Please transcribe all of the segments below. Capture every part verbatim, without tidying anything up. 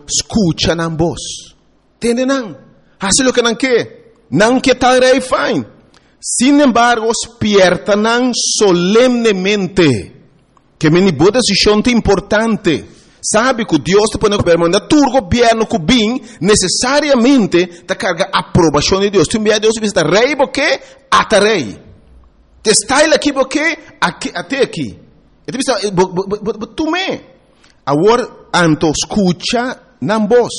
escucha nan voz. Tende nan. Hace lo que nan que. Nan que tal rey fine. Sin embargo, despierta nan solemnemente. Que me boa decisão importante. Sabe que Deus te põe no governo, mas tu governo que bem necessariamente te carga a aprovação de Deus. Tu envia Deus visita rei porque até rei. Te está ele aqui porque até aqui. E tu pensa, tu me. Agora, anto escucha nan voz.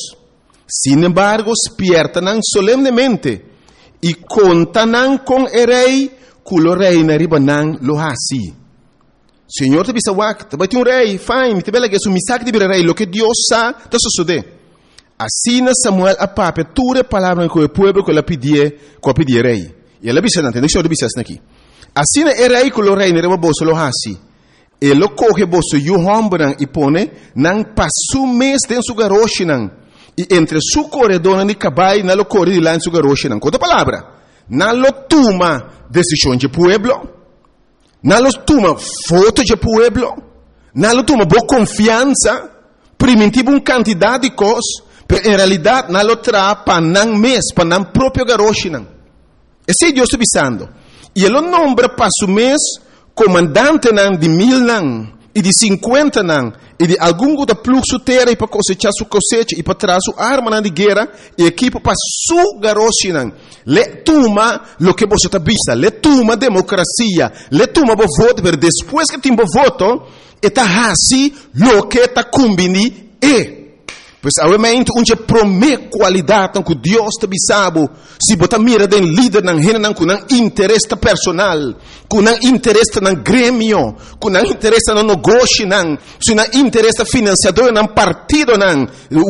Sin embargo, despierta nan solemnemente e conta nan com o rei, culo rei na riba nan lo hasi. Senhor, te bisa wak, vai ter um rei, fine, te bela que su misak de rei, lo que Deus sa, te sucede. Assim Samuel a pape, ture palavra com o povo que ela pedia, que pedia rei. E ela bisa não, deixa eu bisa aqui. Assim é rei que o rei ne reba bolso lo hasi. Ele coge bolso e o hombran e pone nan passo mês den su garoshi nan. E entre su corredor de cabai na lo corre de lá em su garoshi nan. Outra palavra, na lo toma decisão de pueblo. Não los toma foto de pueblo, não los toma boa confiança, primitivo uma quantidade de coisas, mas em realidade não lo traz para não mês, para não próprio garoche não. Esse é Deus está avisando. E ele nombra para o mês comandante não de mil não, e de cinquenta não, e de algum da fluxo terra para cosechar sua cosecha e para trazer sua arma não de guerra e equipo para sua garoche não. Le toma lo que você está vista, le toma democracia, le toma o voto, mas depois que tem o voto, está assim lo que está combini e. Pois obviamente onde promete qualidade que Deus te bisabo, se você mira den líder não rena não com interesse personal, com interesse no grêmio, com interesse no negócio não, se não interesse financiador não partido não,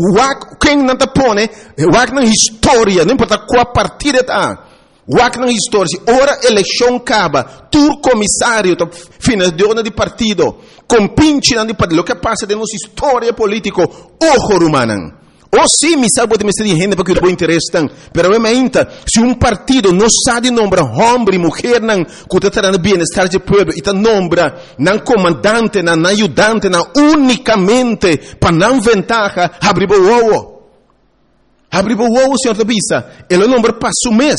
quem não te põe, wak na história, não importa qual partido está. Wak na história, ora eleição acaba, tu comissário, financiador de partido, compinche de partido, o que passa de nossa história política, ojo rumanan. Ou sim, me sabe de me ser de gente porque eu interesse tan, pero obviamente, se um partido não sabe nombrar homem e mulher não, que está trazendo bem-estar do povo, e está nombra não comandante, não ajudante, não unicamente para não ventaja, abre o ovo. Abre o ovo, senhor da bisa, ele nombra para o mês.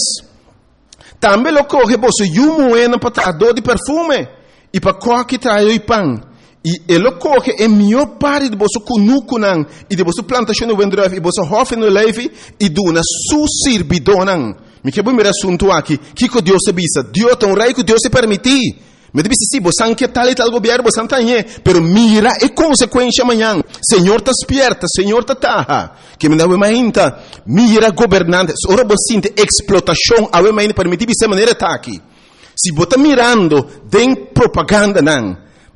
Também lo coge você e um moeda para a dor de perfume e para qualquer traio e pão. E ele coge a melhor parte de você cunuco não e de você plantação no vendreve e você hofe no leve e dona su servidor não. Me que bom me assunto aqui. Que que Deus se bisa? Deus tem um rei que Deus se permitir. Me disse sim, você não quer tal e tal governo, você não tem, pero mira a consequência amanhã. Senhor está despierta, Senhor está taha. Que me dá uma ainda, mira governantes, ora você sente explotação, a uma ainda permitir de maneira tá aqui. Se você está mirando, tem propaganda não,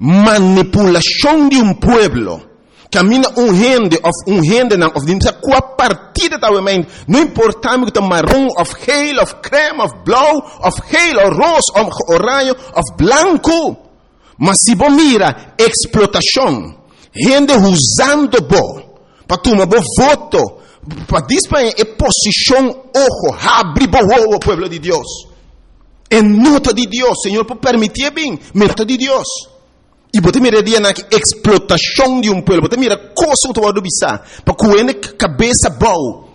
manipulação de um pueblo. Camina um rende, of um rende não, of dimsa qual partida tá uma não importa me que tá marrom, of geel, of creme, of blau, of geel, of rosa, of orange, of blanco. Mas se você mira explotação, rende usando bo, para tomar bo voto, para disparar a posição, ojo, abre bo o pueblo de Deus. É nota de Deus, Senhor, por permitir bem, nota de Deus. E você mira dia na explotação de um povo, você mira coisa que você bisa, para que a cabeça boa,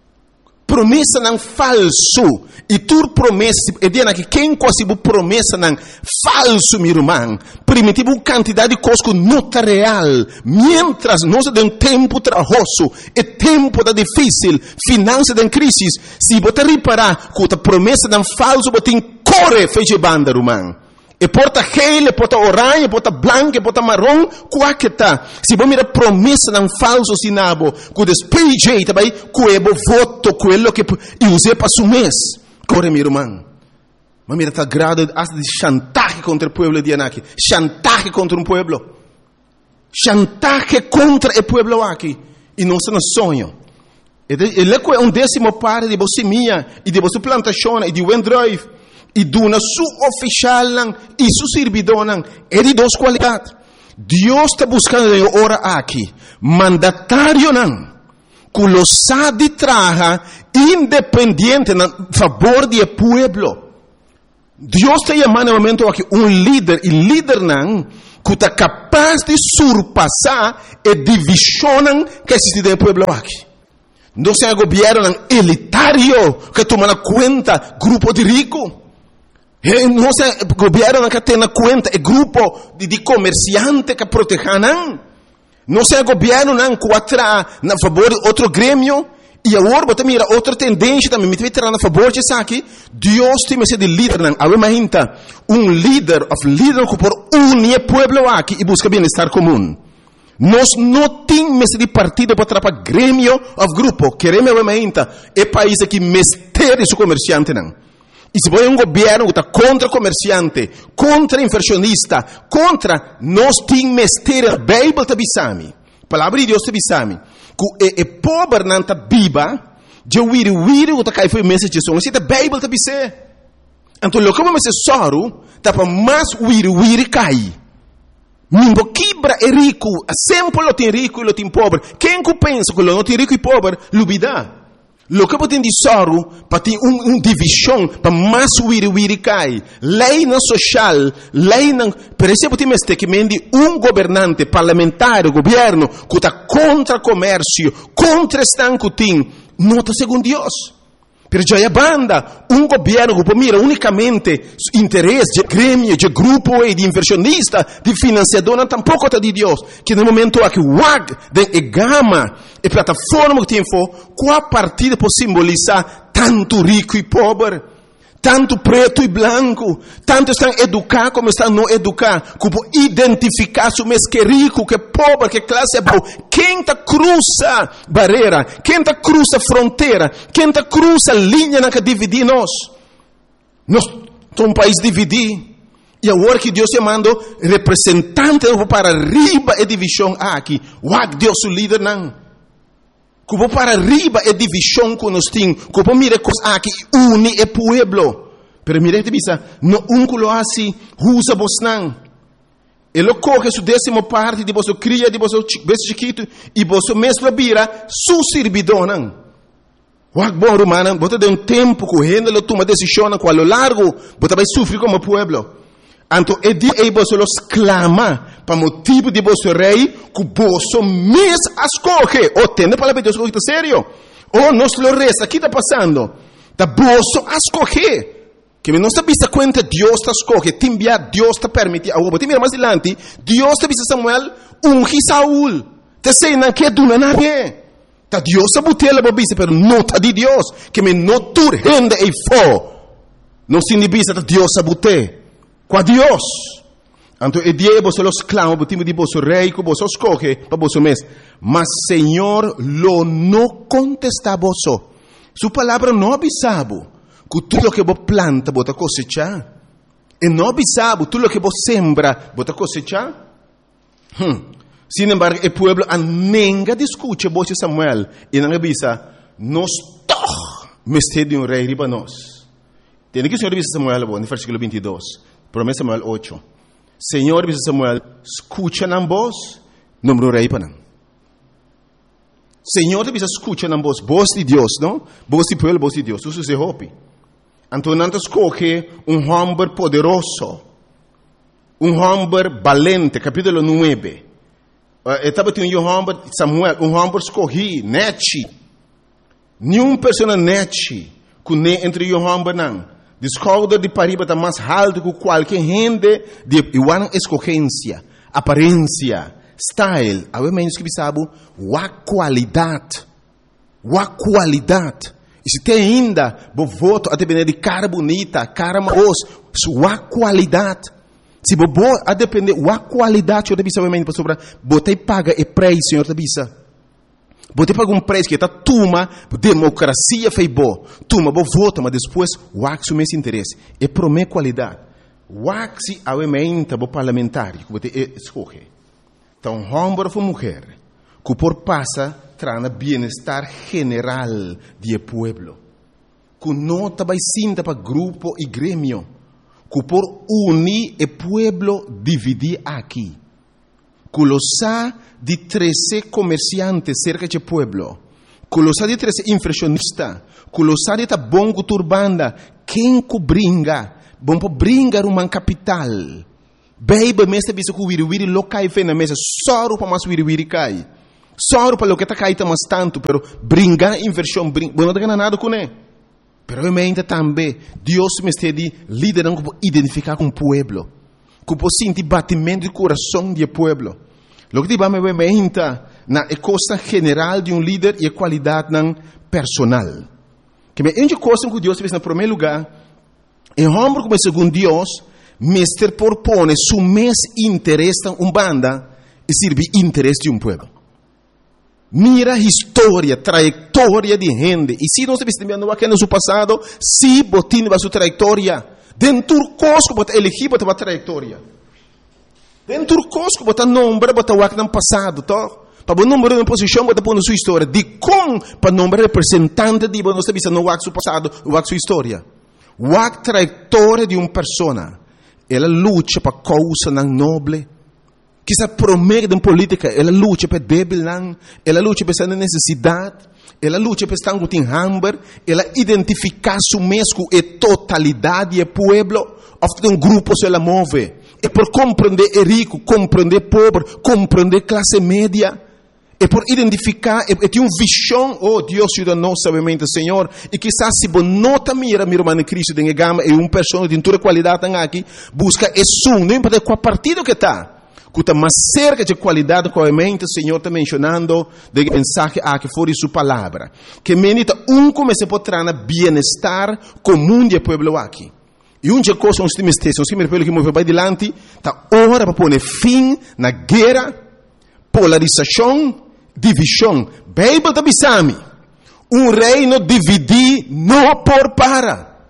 promessa não falso, e tu promessa, e dia na que quem quase promessa não falso, meu irmão, primitivo quantidade de coisas que não está real, mientras nós temos tempo trabalhoso, e tempo da difícil, finanças da crise, se você reparar que a promessa não falso, você corre, fez banda, irmão. E porta gel, e porta orange, e porta branco, e porta marrom, qual que tá? Se você mira promessa não falso sinabo, que despeje, também, que é voto, que é o que eu usei para o mês. Corre, meu irmão. Mas mira, tá grado de chantagem contra o povo de Anaki. Chantagem contra um povo. Chantagem contra o povo aqui. E não está no sonho. Ele é um décimo parte de você minha, e de você plantação, e de Wendrive. E dona su oficial e su servidor é de duas qualidades. Deus está buscando ora aqui mandatário não, que lo sabe traja independente a favor do povo. Deus está chamando no momento aqui um líder e líder não, que está capaz de surpassar a divisão que existe no pueblo aqui. Não é um governo elitário que toma conta grupo de ricos. Não é um governo que tem conta o grupo de, de comerciantes que protegem. Não é um governo que atrai a favor de outro grêmio. E agora, você mira, outra tendência também, me tirar a favor de isso aqui, Deus tem que ser de líder, não, imagina, um líder, of líder que por unir o povo aqui e busca bem-estar comum. Nós não temos de partido para atrapalhar grêmio of grupo, queremos, imagina, é país que mestre o comerciante, não. E se for um governo que está contra comerciante, contra inversionista, contra, nós temos mestre, a Bíblia está bisami, a palavra de Deus está bisami. Que é pobre não está viva, de wiri wiri o takai foi mensagem só, se a Bíblia está bise. Então, lo como se soro, tá para mais wiri wiri cai. Nimbo quebra é rico, sempre lo tem rico e lo tem pobre. Quem que pensa que lo não tem rico e pobre, lubida. Lo que tem de soro, para ter um, um divisão, para mais wiri wiri cai. Lei na social, lei na... Per exemplo, tem este que mende um governante parlamentar, governo, que está contra comércio, contra estanco tem, não está segundo Deus. Per já a banda, um governo que mira unicamente interesse de grêmio, de grupo e de inversionista, de financiador, não tampouco está de Deus. Que no momento aqui, o W A G, de gama, e plataforma que tem for, qual partido pode simbolizar tanto rico e pobre, tanto preto e branco, tanto estão educados como estão não educados, que pode identificar se mês que é rico, que é pobre, que classe é boa. Quem está cruza barreira, quem está cruza fronteira, quem está cruza linha que divide nós. Nós somos um país dividido. E agora que Deus te mandou representante para arriba a divisão aqui, o A G Deus o líder não. Que vou para arriba é divisão que nós temos. Que vou mirar coisas aqui, une o pueblo. Pero mire te bisa, no um que lo assim, usa vos não. Ele coge sua décima parte de vosso cria, de vosso beijo chiquito, e vosso mesmo vira su servidor não. O bom romano, você deu um tempo que o rende lo toma decisão, com a lo largo, você vai sofrer como pueblo. Então, é dia que você los clama para motivo de vosso rei, que você mesmo escolhe. Ou tem a palavra de Deus, está sério? Ou nós lo resta, o que está passando? Está você escolhe. Que não está vista conta, Deus está escolhe. Te enviar, Deus está permite. Agora, te mira mais adiante, Deus está vista Samuel, ungi Saúl. Te sei, não quer donar nada. Está Deus a botella, mas pero não está de Deus. Que me não tur rende e fo. Não se vista, está Deus a botella. Com Deus. Então, é dia que você los clama, o time de vosso rei, que você escolhe para vosso mês. Mas, Senhor, lo não contesta a você. Sua palavra não avisava que tudo o que você planta, você cosechar. E não avisava tudo o que você sembra, você cosechar. Hum. Sin embargo, o povo nunca discute você, Samuel, e não avisa, nós todos mestre de um rei riba nós. Tem que o Senhor avisa Samuel, no versículo vinte e dois. Promessa Samuel oito. Senhor, diz Samuel, escucha na voz, número rei para não. Senhor, diz escucha na voz, voz de Deus, não? Voz de povo, voz de Deus. Isso se hope. Então, não escolhe um homem poderoso, um homem valente, capítulo nove. Estava tendo um homem, Samuel, um homem escolhi, nete. Nenhuma pessoa nete, que nem entre um homem não. Descobre de pariba está mais alto que qualquer gente de igual escorrência, aparência, style. A menos que sabe, a qualidade, a qualidade. E se tem ainda, o voto a depender de cara bonita, cara maus, a qualidade. Se você a depender da qualidade, eu deve saber sobre, você paga o preço, senhor, deve Você paga um preço que está tuma, democracia fez boa. Tuma, você vota, mas depois, o axo mesmo interesse. É para minha qualidade. O axo, a emenda, o parlamentar, que você escolhe. Então, homem ou mulher, que por passa, traz bem-estar general do povo. Que não está sinta para grupo e grêmio. Que por unir o povo, dividir aqui. Que lo sa de treze comerciantes cerca de pueblo, que lo sa de treze inversionistas, que lo sa de ta bongo turbanda, quem que bringa, bom para bringar uma capital, Beiba mesa bisa ku wiri wiri lo cai fe na mesa, só para mais wiri wiri cai. Só para lo que tá cai mais tanto, pero brincar inversão, bring, bueno, não tem nada com né. Pero eu mente também, Deus me está de liderando para identificar com o pueblo, para sentir batimento de coração do pueblo. Lo que diba me mente na coisa general de um líder e a qualidade nan personal. Que me ende coisa que Deus fez na primeiro lugar, em homem como segundo Deus, Mister propone su mes interesse em um banda e serve interesse de um povo. Mira a história, trajetória de gente. E se nós estamos vendo aqui no seu passado, se botin a sua trajetória, dentro cosco bota elegir bota a trajetória. Dentro cosco bota nombre bota o aqui no passado, tá? Para o número de posição bota pôr na sua história. De com para nombre representante de nós estamos no aqui seu passado, o aqui sua história. O aqui trajetória de uma pessoa. Ela luta para causa não nobre. Que se promete em política, ela luta para débil não. Ela luta para essa necessidade. Ela luta para estar com hambre. Ela identifica su mesmo e totalidade do povo. Ofta um grupo se ela move. É por compreender é rico, compreender pobre, compreender classe média. É por identificar, é, é ter uma visão, oh Deus ajuda-nos, sabemente, Senhor, e quizás se você nota mira, meu irmão em Cristo, de gama, é uma pessoa de toda qualidade aqui, busca é um, não importa qual partido que está, que está mais cerca de qualidade, obviamente, o Senhor está mencionando, de mensagem aqui fora de sua palavra, que menita um como se pode trazer bem-estar comum do povo aqui. E uma coisa, nós temos que nós temos que mover para adiante, está hora para pôr fim na guerra, polarização, divisão. Bíblia está bisami. Um reino dividir não por para.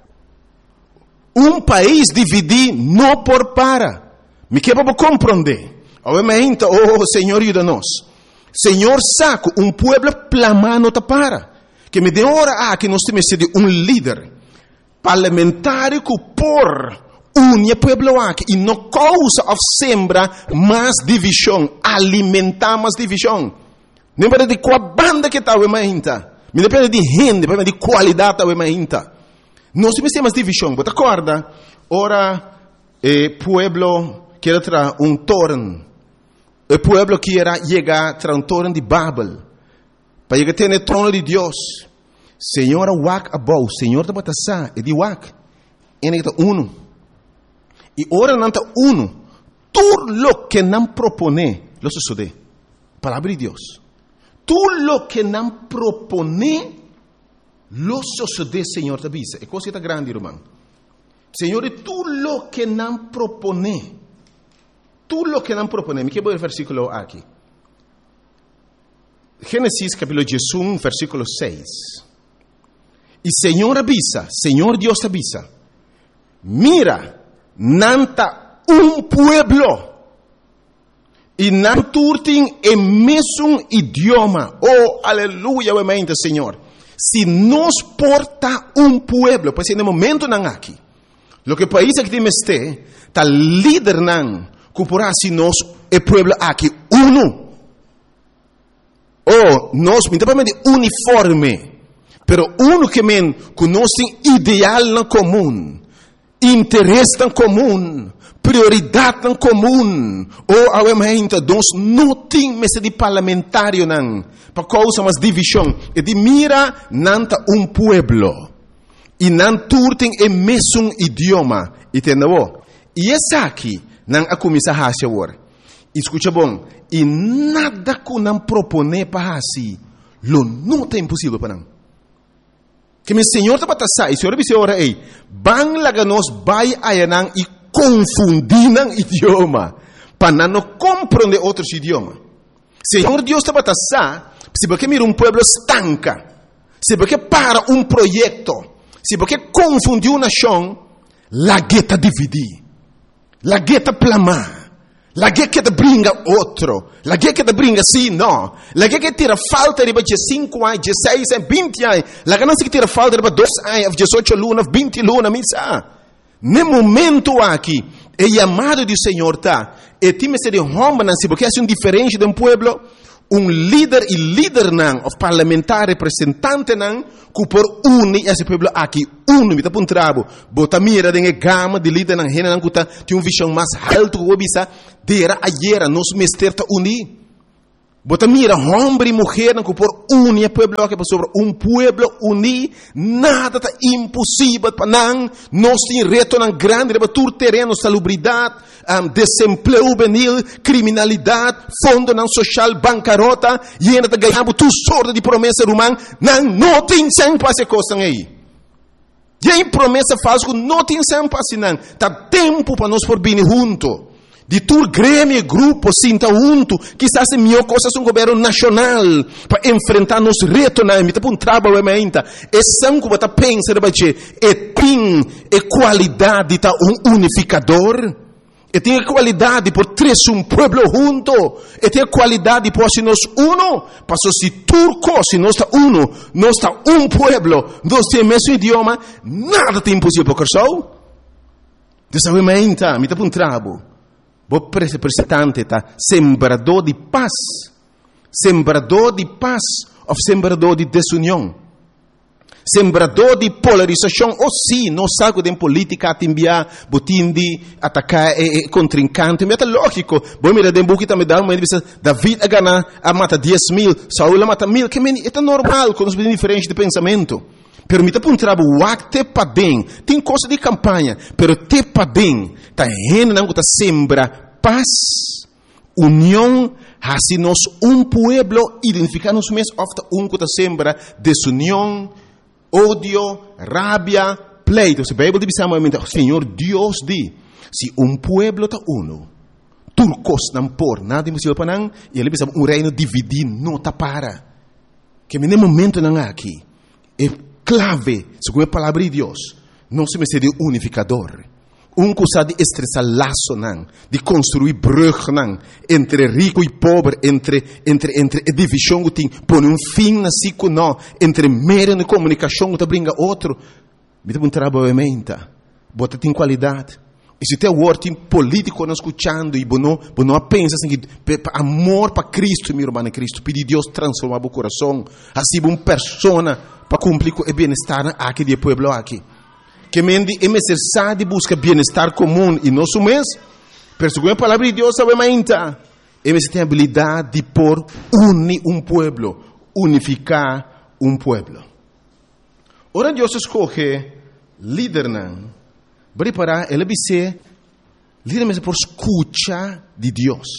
Um país dividir não por para. Me quer para compreender. Obviamente, oh Senhor, ajuda-nos. Senhor, saco um povo plamar não está para. Que me dê hora a que nós temos que ser um líder parlamentar por une pueblo aqui e não causa of sembra mais divisão, alimentar mais divisão. Não depende de qual banda que está o emainta. Me depende de gente, depende de qualidade o emainta. Nós temos mais divisão. Você acorda? Ora, o pueblo quer trazer um torno. O pueblo quer chegar a trazer um torno de Babel. Para chegar a ter o trono de Deus. Senhor, wak abou. Senhor, está batasa. E de wak. Ele está uno. E ora não está uno. Tudo lo que não propone, lo sucede. Palavra de Deus. Tudo lo que não propone, lo sucede, Senhor, te avisa. É coisa grande, irmão. Senhor, tudo lo que não propone, tudo lo que não propone. Me quero ver o versículo aqui. Gênesis capítulo um, versículo seis. E Senhor avisa, Senhor Deus te avisa. Mira, nanta um pueblo. E não turtem o mesmo idioma. Oh, aleluia, obviamente, Senhor. Se nos porta um pueblo, pois no momento não aqui. Lo que país que temos este, está líder não, cupurá se nós é pueblo aqui uno. Oh, nós, minimamente uniforme. Pero uno que men, que nós tem ideal na comum, interesse na comum, prioridade em comum. Ou, obviamente, nós não temos de parlamentário, não. Para causa mais divisão. E de mira, não um pueblo. E não turtem o mesmo idioma. Entendeu? E essa aqui, não a começar a fazer agora. Escuta bom. E nada que não propone para assim, lo não é impossível para não. Que meu Senhor está para passar. E o Senhor disse ora, ei, bang laga nós vai ayanang e confundir o idioma, para não compreender outros idiomas. Senhor Deus está para passar, se porque mira um pueblo estanca, se porque para um projeto, se porque confundiu uma nação, la gueta dividir, la gueta plamar, la gueta brinca outro, la gueta brinca sim, não, la gueta tira falta de cinco anos, dezesseis anos, vinte anos, la ganância que tira falta de dois anos, dezoito lunas, vinte lunas, missa. No momento aqui, o chamado do Senhor está, e time se de homem, se porque é um diferente de um pueblo, um líder e líder não, ou parlamentar representante não, que por unir esse povo aqui, uno, me tá para um trabo, bota mira de gama de líder não, rena não, que tem uma visão mais alta, que o bisa, dera ayer, nos mester ta unir. Bota mira, homem e mulher, que por unir o povo, que por sobre um povo unir, nada tá impossível para não, nós temos reto não grande, para todo terreno, salubridade, um, desemprego juvenil, criminalidade, fundo não social, bancarrota, e ainda tá ganhando tudo sorte de promessa romana, não, não tem sem passe coisa aí. E aí promessa falsa, não tem sem passe não, tá tempo para nós por vir junto. De tur grêmio, grupo, sinta junto, quizás é melhor coisa um governo nacional para enfrentar nos retos na emita para um trabalho ainda. É sangue para pensar de é tem é qualidade tá um unificador, é tem qualidade por três um pueblo junto, é tem qualidade por se nós uno, passo se turco se nós está uno, nós está um pueblo, nós temos mesmo idioma, nada tem impossível para o Dessa vez ainda, emita para um trabalho. O representante está sembrador de paz, sembrador de paz ou sembrador de desunião, sembrador de polarização. Ou sim, não sabe de política a enviar, botim de atacar e, e contrincante. Mas é lógico. Bom, mira, de buquita me dá uma entrevista. David a ganhar a mata dez mil, Saúl a mata mil. Que é normal quando nós diferentes de pensamento. Permita para um trabalho, o te pa bem, tem coisa de campanha, pero te pa bem, tá rena não tá sembra paz, união, assim nós um pueblo identificar-nos mesmo, ofta um que tá sembra desunião, ódio, rabia, pleito. Se a Bíblia diz amamente, Senhor Deus diz, se um pueblo tá uno, turcos não por nada impossível para não, e ele diz um reino dividido não tá para, que no momento não há aqui, é clave, segundo a palavra de Deus, não se me seria unificador. Um que sabe estressar laço, não, de construir brug, não, entre rico e pobre, entre, entre, entre a divisão que tem, pôr um fim na ciclo, não, entre meio de comunicação que brinca outro. Me dá um trabalho ementa, bota tem qualidade. E se tem o tem político não escutando, e não, não pensa assim, que amor para Cristo, meu irmão Cristo, pedir Deus transformar o coração, assim, uma pessoa, para cumprir com o bem-estar aqui do povo aqui. Que mende é necessário buscar bem-estar comum e nosso mês, pero segundo a palavra de Deus, sabe ainda, é necessário ter a habilidade de por unir um povo, unificar um povo. Ora Deus escolhe líder não, preparar ele ser líder mesmo por escuta de Deus.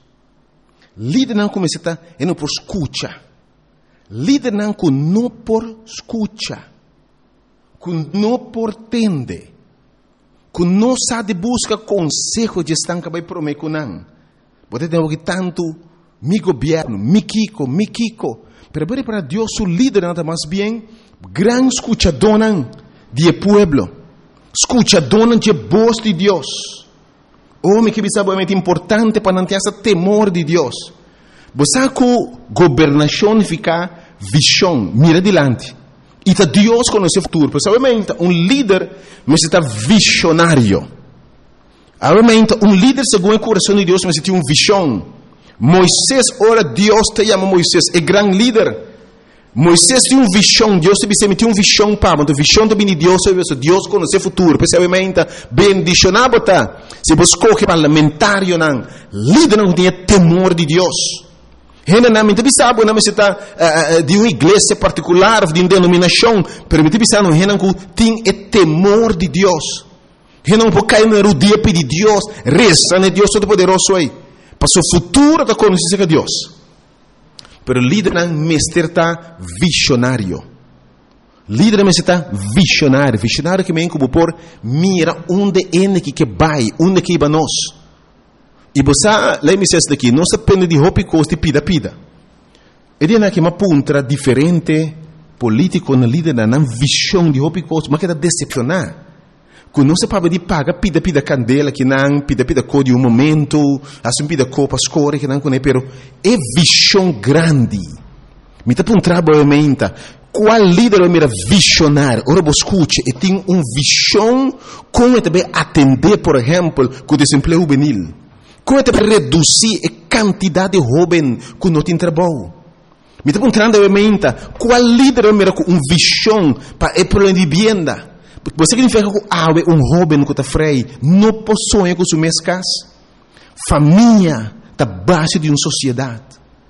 Líder não começa a é não por escuta. Líder não que não por escuta, que não por tende, que não sabe buscar conselho de estar que vai prometer não. Pode ter que tanto mi governo, mi kiko, mi kiko, pero para Deus o líder não está mais bem, gran escuchador de pueblo, escuchador de voz de Deus. Homem que sabe é importante para não ter esse temor de Deus. Você que governação fica visão, mira adiante. E tá Deus conhece o futuro. Porque obviamente um líder necessita visionário. Obviamente um líder segundo o coração de Deus necessita uma visão. Moisés, ora Deus te chama Moisés, é grande líder. Moisés tem uma visão, Deus te tem uma visão para, mas a visão também de Deus é Deus conhece o futuro. Porque obviamente bendicionado tá. Se você escolhe parlamentário não, líder não tem temor de Deus. Rena não me sabe, não me está de uma igreja particular, de uma denominação, mas me sabe não rena que tem o temor de Deus. Rena não pode cair no dia pedir Deus, reza, né Deus todo poderoso aí. Para o futuro da conhecer de Deus. Pero líder não me está visionário. Líder me está visionário, visionário que me como por mira onde é que vai, onde que vai nós. E você, lá me diz daqui, não se depende de roupa e costa e pida, pida. E de que uma punta diferente, político, na líder, na visão de roupa e costa, mas que está decepcionar. Quando não se pode de paga, pida, pida candela, que não, pida, pida cor de um momento, assim pida copa, escora, que não, pero é visão grande. Me está para um trabalho, menta. Qual líder é mira visionário? Ora, você escute, e tem uma visão como também atender, por exemplo, com o desemprego juvenil. Como é que reduzir a quantidade de jovem que não tem trabalho. Me está perguntando obviamente, qual líder mira com uma visão para o problema de vivienda? Você significa que há um jovem que está frei, não possui com sua casa. Família está base de uma sociedade.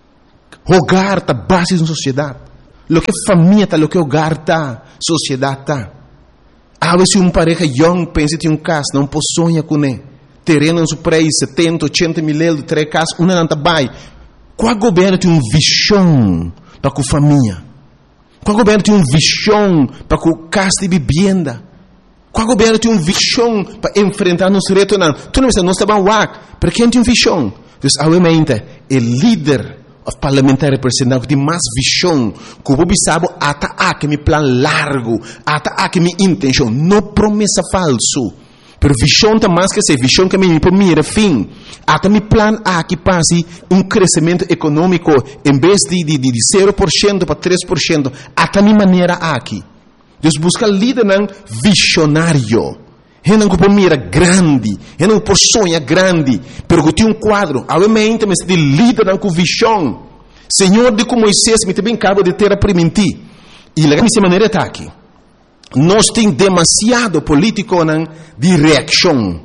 Hogar está base de uma sociedade. Lo que família está, lo que hogar está, sociedade está. Há vezes uma pareja young pensa que tem um casa, não possui com ele. Terreno no preço, setenta, oitenta mil euros, três casas, uma não está bem. Qual governo tem uma visão para a família? Qual governo tem uma visão para a casa de vivenda? Qual governo tem uma visão para enfrentar nos retos? Tu não estás bem lá, para quem tem uma visão? Então, obviamente, o líder parlamentar representante tem mais visão, que o povo sabe até aqui meu plano largo, até aqui minha intenção, não promessa falso. Pero visão está mais que ser visão que me mira fim. Até meu plano aqui passe um crescimento econômico em vez de, de, de zero por cento para três por cento. Até minha maneira aqui. Deus busca líder visionário. Ele não mira grande, ele não sonha grande, pero que tem um quadro. Obviamente, mas de líder com visão. Senhor, de como Moisés me também acaba de ter a permitir. E a minha maneira está aqui. Nós temos demasiado político de reação.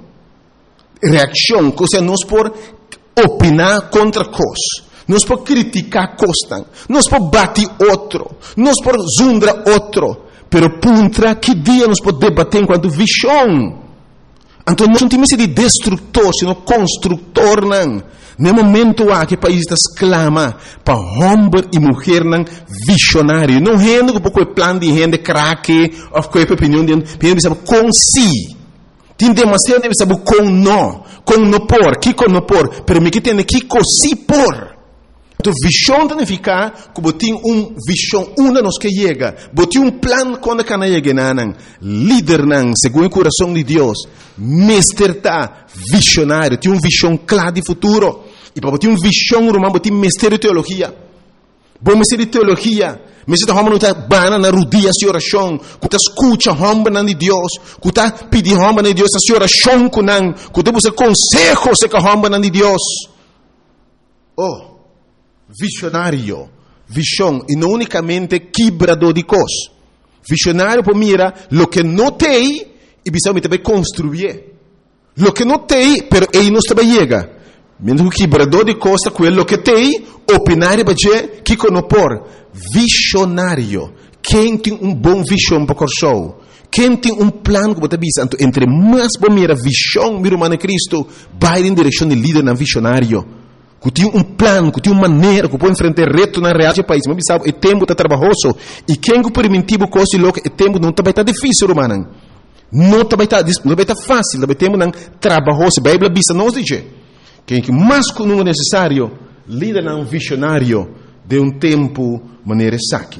Reação, ou seja, nós por opinar contra coisas. Nós por criticar coisas. Nós por bater outro. Nós por zundar outro. Pero contra que dia nós podemos debater enquanto visão? Então nós não temos de destrutor, sino construtor. No momento há que o país está exclama para homem e mulher visionário. Não é um pouco de plano de gente craque, ou qualquer opinião de gente, sabe com si. Tem demasiado de saber com não, com não por, que com não por, pero me que tem que com si por. Então, visão significa que tem uma visão, uma nos que chega, tem um plano quando cana chega, líder, segundo o coração de Deus, mestre tá, visionário, tem uma visão clara de futuro, e para ter uma visão, romano, tem mestre de teologia, bom mestre de teologia, mestre de homem não está bana na rodia de oração, que está escuta homem de Deus, que está pedindo homem de Deus a oração com não, que está buscando consejo se que homem de Deus, oh, visionário, visão, e não unicamente quebrador de coisas. Visionário para mira lo que não tem e precisa também construir. Lo que não tem, pero ele não está chega. Mesmo que quebrador de coisas, aquilo que tem, opinar e dizer que não por. Visionário, quem tem um bom visão para o coração, quem tem um plano que você visa, entre mais para mira visão, mira humana Cristo, vai em direção de líder na visionário. Que tem um plano, que tem uma maneira, que pode enfrentar reto na real do país. Mas sabe, o tempo está trabalhoso. E quem que permitiu coisa louca, o tempo não está bem difícil, romano. Não está bem não está fácil, o tempo não trabalhoso. A Bíblia diz nós diz quem que mais que não é necessário, líder não visionário de um tempo maneira saque.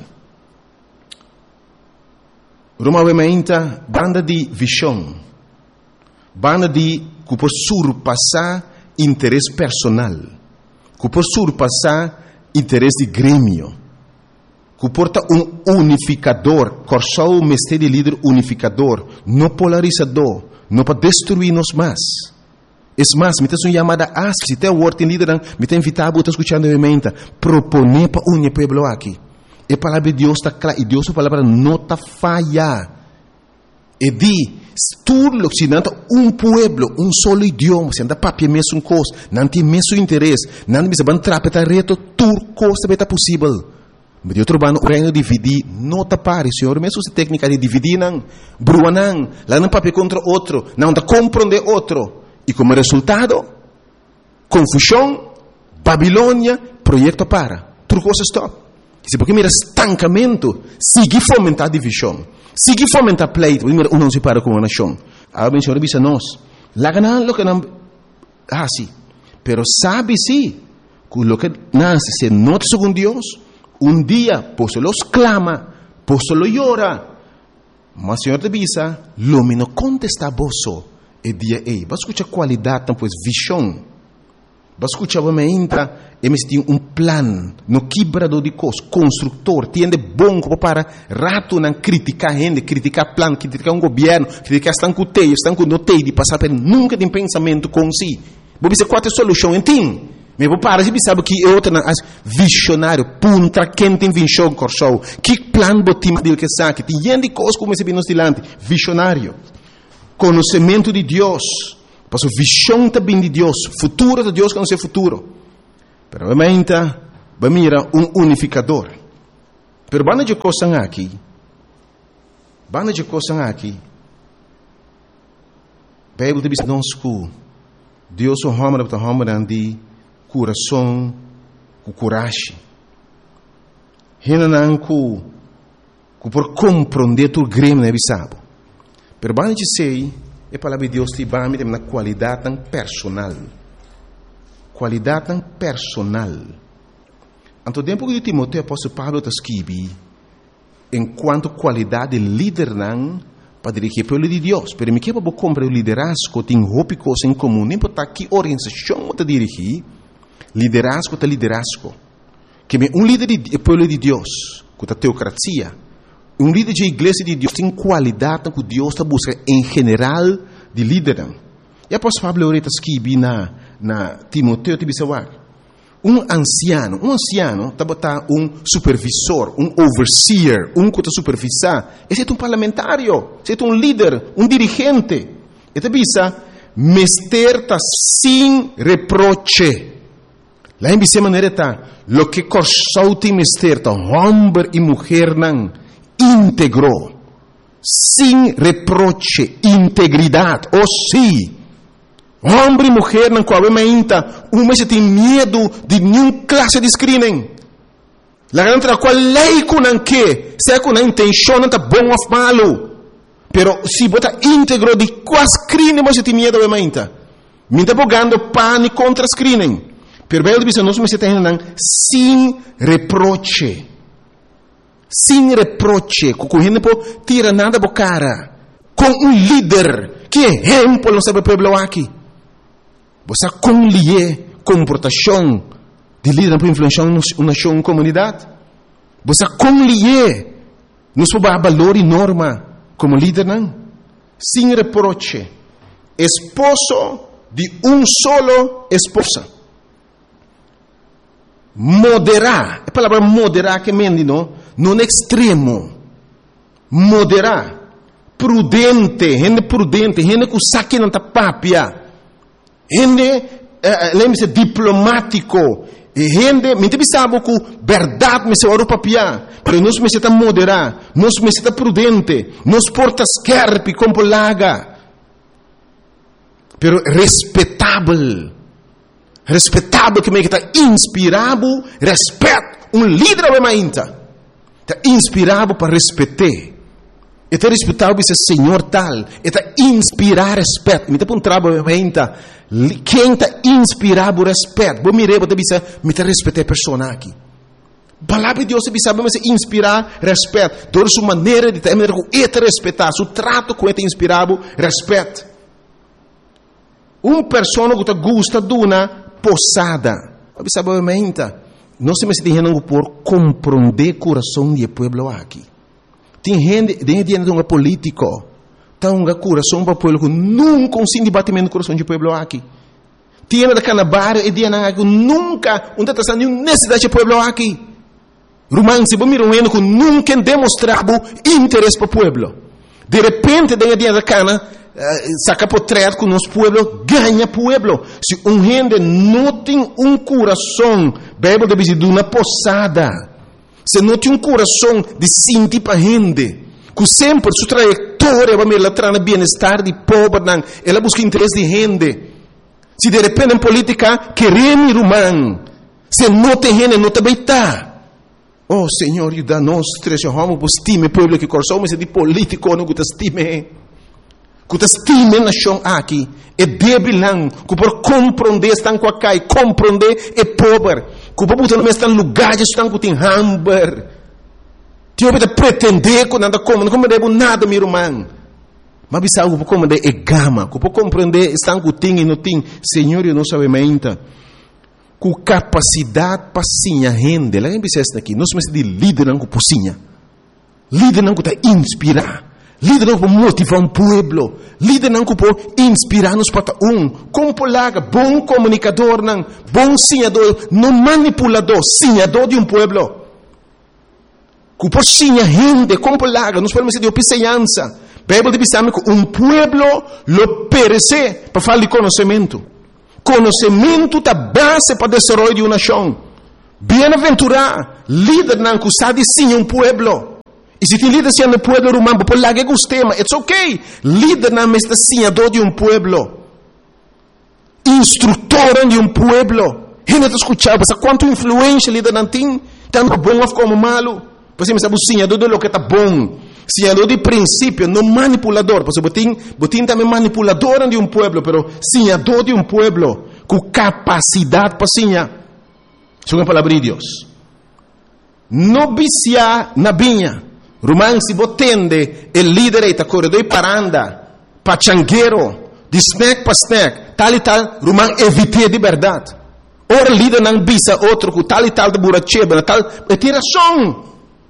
Roma obviamente banda de visão, banda de que pode surpassar interesse personal. Que por surpassar interesse de grêmio, que porta um unificador, coração mestre de líder unificador, não polarizador, não para destruir-nos mais. É mais, me tem uma chamada a se tem o word em líder, me tem invitado a escutar novamente, proponer para unir o povo aqui. A palavra de Deus está clara, e Deus a palavra não está falha. E di, tudo se não um pueblo, um solo idioma, se não papia mesmo coisa, não tem mesmo interesse, não precisa entrar para reto, tudo coisa é possível. Mas eu trabalho o reino dividir, não está pare, senhor, mesmo se técnica de dividir não, brua não, lá não papia contra outro, não está compreender outro, e como resultado, confusão, Babilônia, projeto para, tudo coisa stop. Se porque mira estancamento, sigue fomentar divisão. Sigue fomentar pleito, primeiro um não se para com uma nação. A o Senhor diz a nós, lá ganan lo que não ah sim, pero sabe sim, que lo que nasce se nota segundo Deus, um dia por solo clama, por solo llora, mas o Senhor te diz, lo menos contesta vosso, e dia ei, vai escutar qualidade, então, pois visão. Vai escutar, vai entra, eles têm um plano, no quebrador de coisas, construtor, tem de bom para rato não criticar gente, criticar plano, criticar um governo, criticar estão com teia, estão com noteio de passar por nunca tem pensamento com si. Vou dizer qual é a solução, entende? Me vou parar de sabe que eu tenho visionário, punta quem tem visão corsou, que plano botim dele que sabe, tem gente coisa como esse binos dilante, visionário, conhecimento de Deus, passo visão também de Deus, futuro de Deus que não sei futuro, pero realmente, vai mira um unificador, pero banda de coisa aqui, banda de coisa aqui, Bíblia diz nós que Deus o homem da homem de coração, com coragem. Renan ku ku por compreender tu grem na bisabo. Pero bani de sei, é palavra de Deus te bami tem na qualidade tão personal. Qualidade tão personal. Anto tempo que Timoteo apóstolo Paulo ta escrevi, enquanto qualidade de líder não para dirigir pelo de Deus. Pero me quer para compreender o liderazgo tem roupa coisa em comum, nem para que organização para dirigir. Liderazgo é liderazgo. Que um líder de povo de Deus, com a teocracia, um líder de igreja de Deus tem qualidade que Deus está buscando em geral de líder. E após Pablo Oreta escreve na na Timoteo te bisawag. Um anciano, um anciano está botar um supervisor, um overseer, um que está supervisar. Esse é um parlamentário, esse é um líder, um dirigente. E te bisa mester está sem reproche. Lá em Bíblia maneira está, lo que corsou tem mister, tá, homem e mulher não, íntegro, sem reproche, integridade, ou sim, homem e mulher não qual é ainda, uma se tem medo de nenhuma classe de screening. Lá dentro da qual lei com não que, se é com a intenção não tá bom ou malo, pero se bota íntegro de qual screening você tem medo é ainda, me tá bogando pânico contra screening. Pero Bíblia diz, nós me temos sem reproche. Sem reproche. Com gente não tira nada da cara. Com um líder. Que exemplo não sabe o povo aqui. Você conlie comportação de líder para influenciar uma nação, uma comunidade. Você conlie nos valor e norma como líder, não? Sem reproche. Esposo de um solo esposa. Moderar, a palavra moderar que mendi não, não é extremo. Moderar, prudente, gente prudente, gente que saque não tá papia, gente, uh, lembre-se, diplomático, gente, me te sabe que verdade me se ora papia, mas nós me se tá moderar, nós me se tá prudente, nós porta scarpe como laga, pero respeitável. Respeitável que me está inspirado, respeito, um líder é mais está inspirado para respeitar, está respeitado para ser senhor tal, está inspirar respeito, me está um trabalho é ainda, quem está inspirado por respeito, vou mirar, vou dizer, me está respeitar a pessoa aqui, palavra de Deus se sabe, mas inspirar respeito, toda sua maneira de ter, maneira que ele respeitar, seu trato com ele inspirado, respeito, uma pessoa que gosta de uma posada. Obviamente, nós temos que ter por compreender o coração do povo aqui. Tem gente, tem gente que é político, tem um coração para o povo que nunca consegue debatimento do coração do povo aqui. Tem gente que na barra e tem gente que nunca, não está nenhuma necessidade do povo aqui. Romano, se você mirar um que nunca demonstrava interesse para o povo. De repente, tem gente que Uh, saca portreto que o nosso povo ganha povo. Se um gente não tem um coração, Bíblia deve dizer, de uma posada, se não tem um coração de sentir para a gente, que sempre sua trajetória vai me levar no bem-estar de pobre, ela busca interesse de gente. Se de repente em política queremos romano, se não tem gente, não também está. Oh Senhor, ajuda nós, três homens, por estima o povo que coração, mas é de político, não que estime. Que estime na nação aqui, é débil não, que por compreender estão com a cai, compreender é pobre, que por botar no mesmo lugar estão com tem hamburger, que eu vou pretender que nada como, não compreendo nada meu irmão, mas bisa algo por compreender é gama, que por compreender estão com tem e não tem, Senhor eu não sabe ainda, com capacidade para sinha rende, lá em bisa aqui, nós somos de líder não com pocinha, líder não que está inspirar. Líder não pode motivar um pueblo. Líder não pode inspirar-nos para um. Como polaga, bom comunicador, não, bom sinhador, não manipulador, sinhador de um pueblo. Que pode sinhar gente, como polaga, nós podemos dizer de opiceança. Bíblia diz que um pueblo lo perece para falar de conhecimento. Conhecimento é a base para o desenvolvimento de uma nação. Bem-aventurado, líder não que sabe sim um pueblo. E se tem líder sendo um pueblo romano, por lá que gostei, mas it's okay. Líder não é senhador de um pueblo. Instrutor de um pueblo. Gente está escutando, mas quanto influência líder não tem, tanto bom como malo. Você me sabe o senhador de lo que está bom. Senhador de princípio, não manipulador. Porque botin, botin também manipulador de um pueblo, pero senhador de um pueblo com capacidade para senhar. Isso é uma palavra de Deus. Não vicia na vinha. Romano, se você tende, o líder está corredor para andar, para changueiro, de snack para snack, tal e tal, Romano, evite de verdade. Ora, líder não visa outro, com tal e tal de buracheba, tal, é tiração.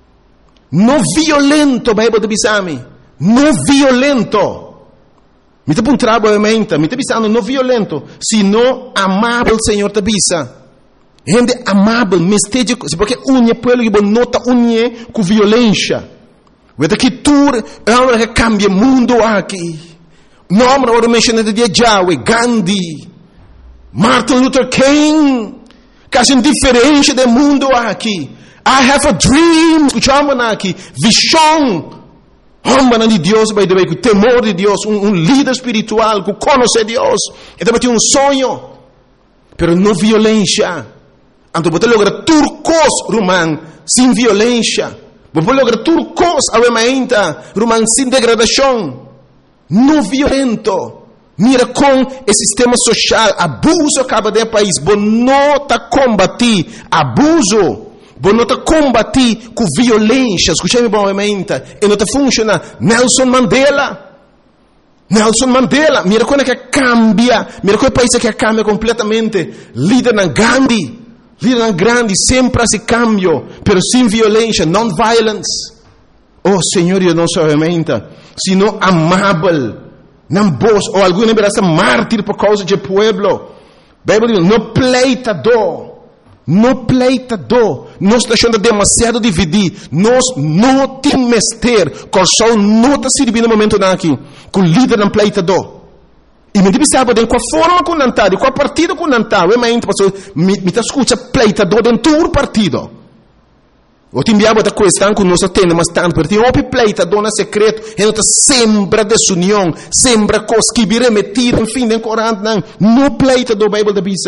Não violento, Bíblia diz a mim. Não violento. Me está puntrando a mente, me está dizendo não violento, sino amável, Senhor, te bisa. Gente amável, mestédio, porque unha pueblo que nota unha com violência. Vede que tu é uma que cambia o mundo aqui. Nome agora mencionado de Yahweh, Gandhi, Martin Luther King, quase diferente do mundo aqui. I have a dream, escutamos aqui, visão. Homem de Deus, by the way, com temor de Deus, um, um líder espiritual, que conhece Deus, e também tem um sonho, pero não violência. Então, você logra turcos, romano, sem violência. Você logra turcos, alemaenta, romano, sem degradação. Não violento. Mira com o sistema social, abuso acaba de país. Você não está combatir abuso. Você não está combatir com violência. Escute-me bem, alemaenta. E não está funcionando. Nelson Mandela. Nelson Mandela. Mira como é que cambia. Mira como é o país que cambia completamente. Líder na Gandhi. Líder grande, sempre esse cambio, pero sem violência, non-violence. Oh, Senhor, eu não sou aumenta, sino amável, não vos, ou alguma vez mártir por causa do pueblo. Bíblia diz, não pleitador, não pleitador, nós estamos deixando demasiado dividir, nós não temos mestre, com o sol não está servindo no momento aqui, com o líder não pleitador. E me diz, sabe, de qual forma com nantar, de qual partido com nantar, eu me me me escuta pleitador dentro do partido. Eu te enviava da questão que nós temos, mas tanto, porque tem um pleitador no secreto, e não sembra desunião, sembra coisas que virem metidas, enfim, em Corão, não, não pleitador, a Bíblia diz.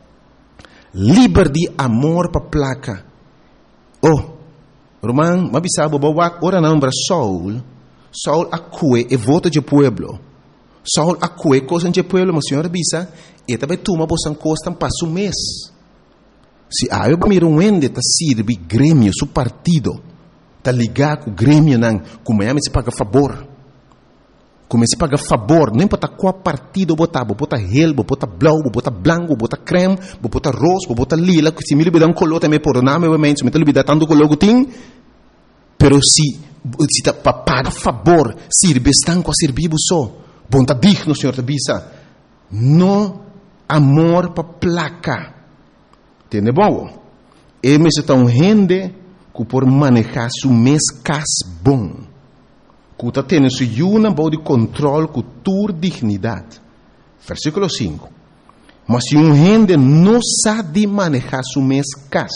Liber de amor para placa. Oh, Romano, mas sabe, ora não, para Saul, Saul acue e vota de pueblo. Saul acue coisa de pueblo, mas senhor bisa, e também toma bosan costa passa um mês. Se ah, eu miro um ende tá sirve grêmio, su partido, tá ligado com o grêmio não, como é se paga favor. Como se paga favor, não importa qual partido botar, botar relbo, botar blau, botar branco, botar creme, botar rosa, botar lila, que se me libera um color também por nome, obviamente, se me libera tanto color que tem, pero se se tá para pagar favor, sirve estão com a servir só. Bom, está digno, Senhor, te bisa. No amor para placa. Entende bom? E me está um gente que por manejar su mês cas bom. Que está tendo su uma boa de controle com tua dignidade. Versículo cinco. Mas se um gente não sabe manejar su mês cas,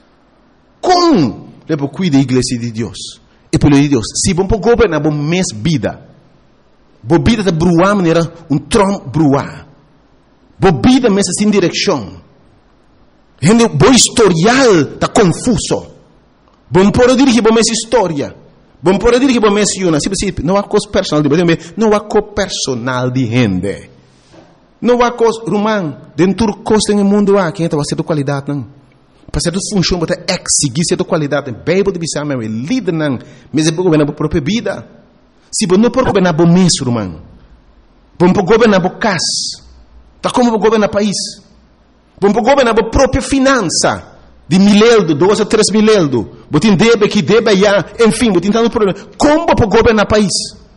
como depois cuida da igreja de Deus? E pelo de Deus, se vamos governar bom mês vida, bobida de bruar maneira um trom bruar. Bobida mesmo sem direção. Gente, bom historial está confuso. Bom por dirigir bom essa história. Bom por dirigir bom essa uma. Não há coisa personal de gente. Não há coisa personal de gente. Não há coisa romano. Dentro do coisa no mundo há quem está fazendo qualidade não. Para ser função para exigir certa qualidade. Bíblia de bisama é líder não. Mas é para governar a própria vida. Se você não pode governar o mês, irmão, você pode governar o casa, tá como você governar o país, você pode governar a própria finança, de mileldo, dois a três mileldo, você tem débito que débito já, enfim, você tem tanto problema. Como você pode governar o país?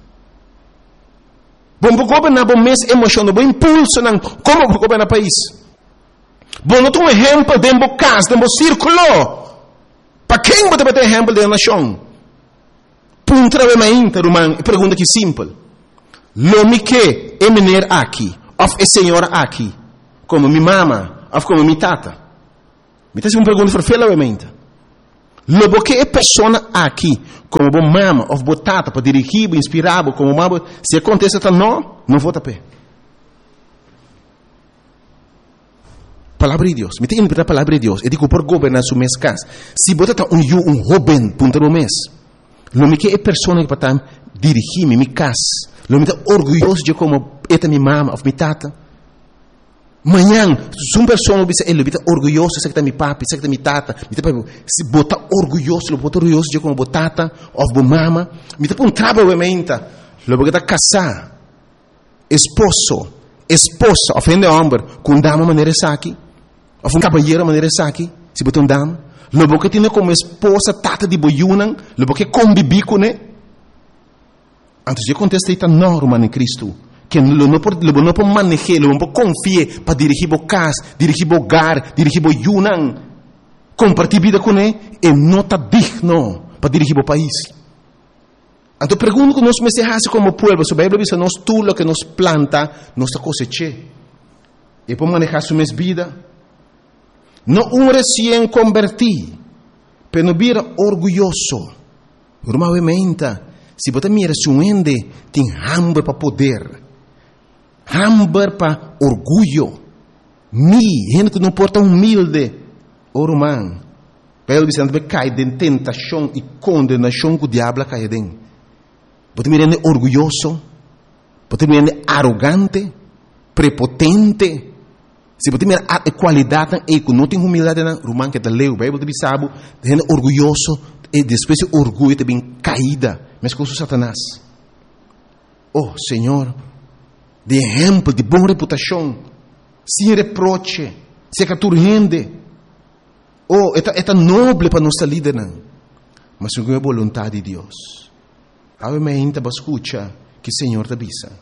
Bom governar bom mês emoção, bom impulso não como governar país. Bom não tem um exemplo de um caso, de um círculo. Para quem você vai ter exemplo de nação? Puntra ve mai interumang, pergunta que simples. Lo mi que é menino aqui, of é senhora aqui, como minha mama, of como minha tata. Me tá se uma pergunta farfela ve mente. Lo que é pessoa aqui, como bom mama, of bo tata, para dirigir, inspirar, como mama, se acontece tá não, não vou tapar. Palavra de Deus, me tem interpretar a palavra de Deus. Eu digo por governar su mês casa. Se você tá um um jovem, punta no mês. Lo que é pessoa que para dirigir minha casa. Lo que é orgulhoso de como esta minha mama, of minha tata. Manhã, se uma pessoa diz, ele está orgulhoso, sei que está meu papi, sei que está minha tata, se bota orgulhoso, bota orgulhoso de como botata, of bo mama, me está um trabalho mente, lo que está casar, esposo, esposa, ofende homem, com dama maneira aqui, of um cabalheiro maneira aqui, se bota um dama, lo que tem como esposa, tata de boiunan, lo que convive com ele, antes de acontecer esta norma em Cristo, que não não pode não pode manejar, não pode confiar para dirigir o casa, dirigir o hogar, dirigir o yunan, compartilhar vida com ele, é não está digno para dirigir o país. Então pergunto que nós me se como povo, se a Bíblia diz nós tudo que nos planta, nós cosecha. E para manejar sua vida, não um recém convertido, mas não vira orgulhoso. Normalmente, se você mira se um ende tem hambre para poder, hambre para orgulho, mi, gente que não porta humilde, o romano, Bíblia diz que cai de tentação e condenação que o diabo cai dentro. Você mira orgulhoso, você mira arrogante, prepotente. Se você mira a qualidade e que não tem humildade na romano que está leu, a Bíblia diz que gente orgulhoso e depois o orgulho também caída, mas com o Satanás. Oh, Senhor, de exemplo, de boa reputação, sem reproche, sem caturrende. Oh, é tão nobre para nossa líder, não. Mas não é a vontade de Deus. Obviamente, você escuta que o Senhor te avisa.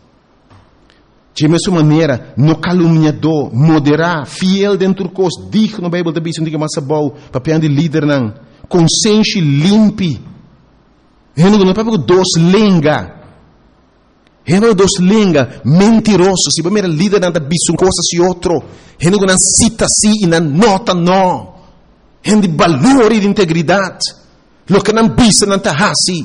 De mesma maneira, no caluniador, moderar, fiel dentro do curso, digno, a Bíblia te avisa, não diga mais bom, papel de líder, não. Consciência limpe. Não é para dois lenga. Não é dois lenga, mentiroso. Se você é líder, não avisa uma coisa e outra. Não cita assim e não nota não. Não de valor e de integridade. Lo que não avisa, não está assim.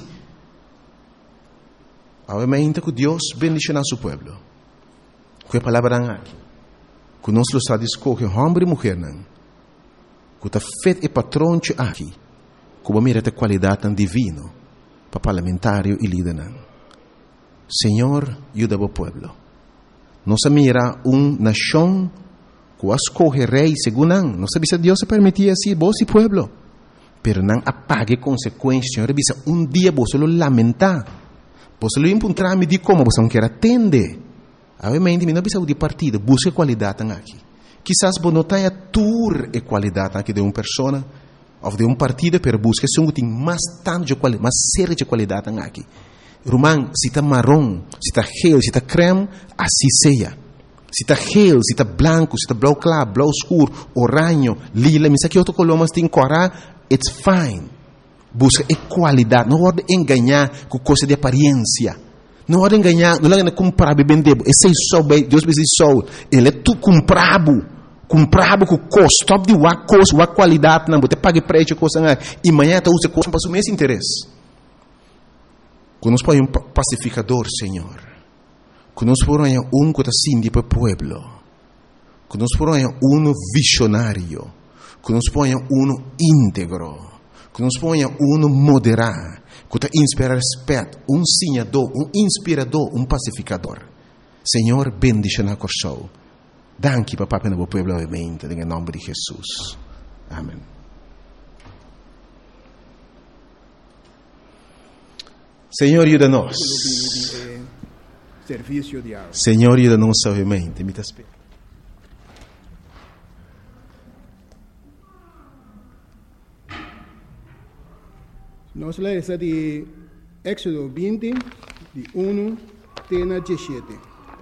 Obviamente que Deus bendice a seu povo. Que a palavra aqui. Que nós lo está escolher homem e mulher, não. Que está feito e patrão aqui. Que mira a qualidade divina para parlamentário e líder, não. Senhor, ajuda o povo. Nós mira uma nação que escolhe rei segundo não. Nós sabemos que Deus se permitia assim, vos e povo. Pero não apague consequências. Senhor, diz um dia você lo lamentar. Você lo encontrar me de como você não quer atender. Obviamente, não precisa de partido, busque qualidade aqui. Quizás você não tenha tour e qualidade aqui de uma pessoa ou de um partido, pero busque se tem mais tanto de qualidade, mais série de qualidade aqui. Romano, se está marrom, se está gel, se está creme, assim seja. Se está gel, se está branco, se está blau claro, blau escuro, oranho, lila, me que outro color, mas tem corar, it's fine. Busca qualidade, não pode enganar com coisa de aparência. Não pode enganar, não pode comprar e vender. Esse é só, Deus me diz só, ele é tu comprado, comprado com custo, top de uma coisa, uma qualidade, não, você paga preço, coisa, e amanhã você usa coisa para o mesmo interesse. Quando nós põe um pacificador, Senhor, quando nós põe um que está assim para o povo, quando nós põe um visionário, quando nós põe um íntegro, quando nós põe um moderado, que está inspira respeito, um sinhador, um inspirador, um pacificador. Senhor, bendice na corção. Danke, papá, para o povo, obviamente, em nome de Jesus. Amém. Senhor, ajuda-nos. Senhor, ajuda-nos, obviamente. Me espera. Nós lemos de Éxodo veinte, de um cena dezessete.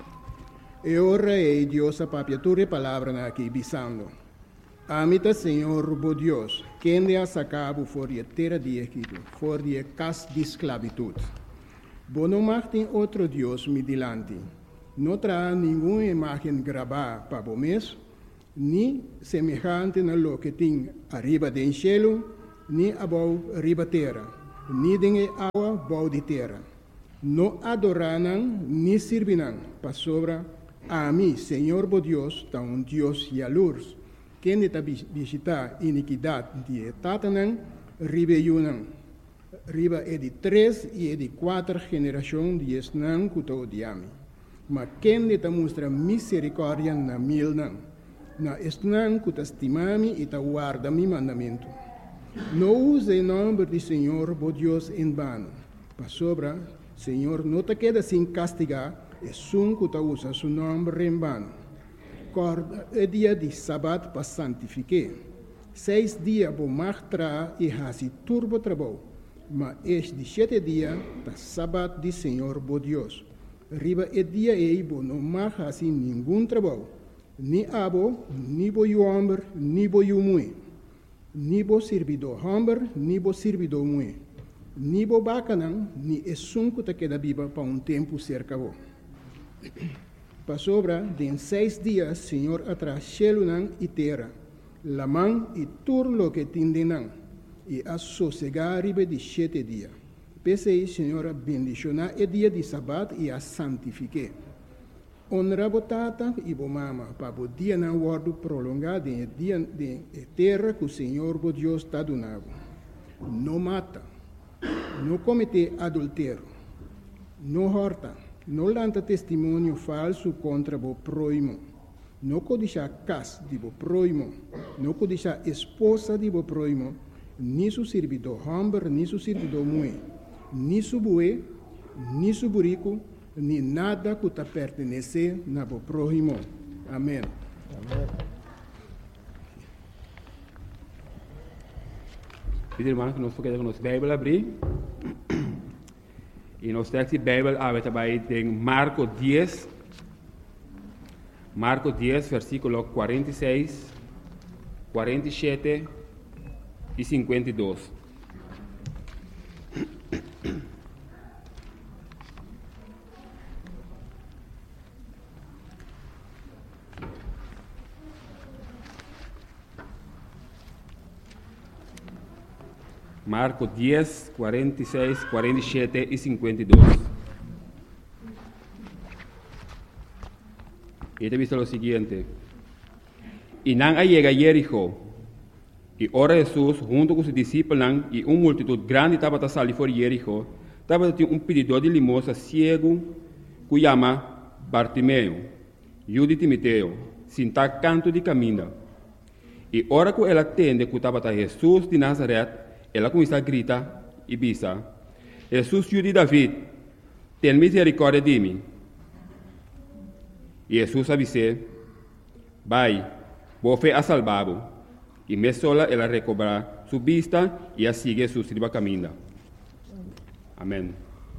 E ora é Deus a papiatura palavra aqui, bisando. Amita Senhor, bo Deus, quem de sacabo for de terra de Egito, for de casa de esclavitud. Bo não tem outro Deus me dilante. Não terá nenhuma imagem gravada para o mês, nem semelhante na lo que tem arriba do cielo, nem abaixo arriba terra, nem de água abaixo de terra. Não adorarão, nem servirão, para sobra a mim, Senhor bo Deus, tá um Deus e a luz, quem está visitar iniquidade de Tatanã, riba yunã. Riba é de três e é de quatro gerações de esnã que te odiame. Mas quem está mostra misericórdia na mil não. Na esnã que te estimame e te guarda mi mandamento. Não use o nome do Senhor, bo Deus, em vano. Para sobra, Senhor, não te queda sem castigar, é sum que te usa seu nome em vano. Corda é dia de sábado para santificar. Seis dias vou martrar e hasi turbo trabalho. Mas este de sete dias, da sábado de Senhor, bo Deus. Riba é dia e bo não mais hasi nenhum trabalho. Ni abo, ni bo homem, ni bo mulher. Ni bo servidor homem, ni bo servidor mulher. Ni bo bacanão, ni é sunco que queda viva para um tempo cerca bo. Para sobra, de seis dias, Senhor atrás céu e terra, la mão e tudo lo que tindenão, e a sossegar ribe de sete dias. Pensei, Senhor, bendicionar o dia de sábado e a santifique. Honra bo tata e bo mama, para o dia não guardo prolongado em dia de terra que o Senhor, bo Deus, está donado. Não mata, não comete adultério, não horta, não lanta testemunho falso contra o próximo, não codicia casa de o próximo, não codicia esposa de o próximo, nem seu servidor homem, nem seu servidor mulher, nem seu boi, nem seu burico, nem nada que te pertenece na o próximo. Amém. Amém. Pedi, irmão, que nós podemos nossa Bíblia abrir. E nós temos a Bíblia aberta em Marcos dez. Marcos dez, versículo quarenta e seis, quarenta e sete e cinquenta e dois. Marcos dez, quarenta e seis, quarenta e sete e cinquenta e dois. E te visto lo siguiente. E não llega a Jericó. E ora Jesus, junto com os discípulos e uma multitud grande, estava a sair fora de Jericó. Estava um pedidor de limosna cego, que chama Bartimeu, filho de Timoteo, senta canto de caminho. E ora que ela atende que estava Jesus de Nazaré, ela começa a gritar e bisa: Jesus, filho de David, tem misericórdia de mim. E Jesus avisou: vai, vou a salvá-lo. E me sola ela recobra sua vista e a sigue Jesus riba caminho. Amém.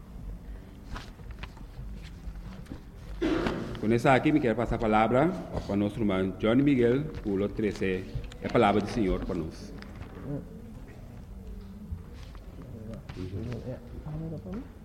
Com essa aqui, me quero passar a palavra para nosso irmão Johnny Miguel, pulo treze, a palavra do Senhor para nós.